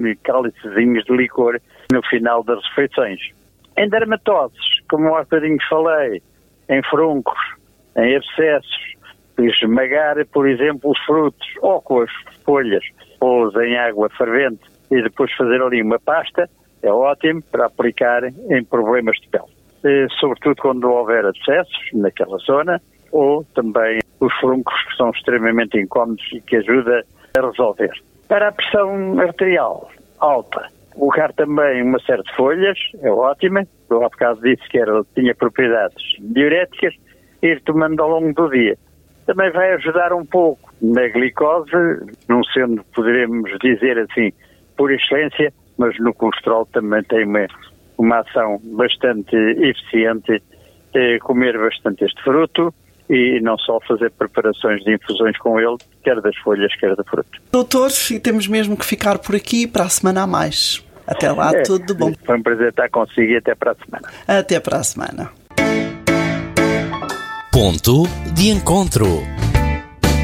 cálicezinhos de licor no final das refeições. Em dermatoses, como há bocadinho falei, em furuncos, em abscessos, esmagar, por exemplo, os frutos ou com as folhas, pô-los em água fervente e depois fazer ali uma pasta, é ótimo para aplicar em problemas de pele. Sobretudo quando houver abscessos naquela zona, ou também os furuncos que são extremamente incómodos e que ajuda a resolver. Para a pressão arterial alta, colocar também uma série de folhas, é ótima. Eu há bocado disse que tinha propriedades diuréticas, ir tomando ao longo do dia. Também vai ajudar um pouco na glicose, não sendo, poderemos dizer assim, por excelência, mas no colesterol também tem uma ação bastante eficiente, comer bastante este fruto e não só fazer preparações de infusões com ele, quer das folhas, quer do fruto. Doutor, e temos mesmo que ficar por aqui para a semana a mais. Até lá, tudo de bom. Foi um prazer estar consigo e até para a semana. Até para a semana. Ponto de encontro.